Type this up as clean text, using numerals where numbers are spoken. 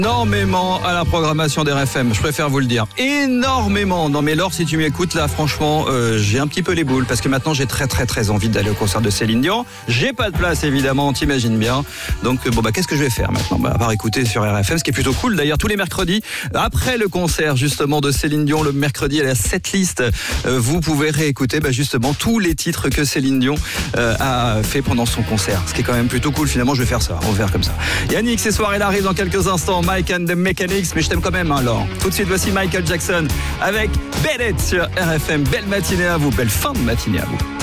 Énormément à la programmation d'RFM, je préfère vous le dire. Énormément. Non mais Laure, si tu m'écoutes là, franchement, j'ai un petit peu les boules parce que maintenant j'ai très envie d'aller au concert de Céline Dion. J'ai pas de place évidemment, t'imagines bien. Donc qu'est-ce que je vais faire maintenant ? À part écouter sur RFM, ce qui est plutôt cool d'ailleurs tous les mercredis après le concert justement de Céline Dion, le mercredi à la setlist, vous pouvez réécouter justement tous les titres que Céline Dion a fait pendant son concert. Ce qui est quand même plutôt cool finalement, je vais faire ça, on va faire comme ça. Yannick, ces soirées-là arrivent dans quelques instants. Mike and the Mechanics, mais je t'aime quand même, alors. Tout de suite, voici Michael Jackson avec Bennett sur RFM. Belle matinée à vous, belle fin de matinée à vous.